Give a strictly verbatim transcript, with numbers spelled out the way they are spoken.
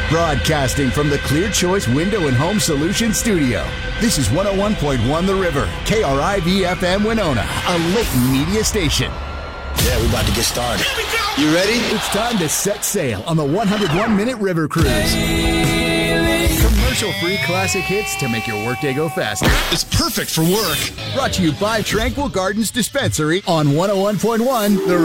Broadcasting from the Clear Choice Window and Home Solutions studio. This is one oh one point one The River, K R I V F M Winona, a Layton media station. Yeah, we're about to get started. Here we go. You ready? It's time to set sail on the one hundred one minute River Cruise. Commercial-free classic hits to make your workday go faster. It's perfect for work. Brought to you by Tranquil Gardens Dispensary on one oh one point one The River.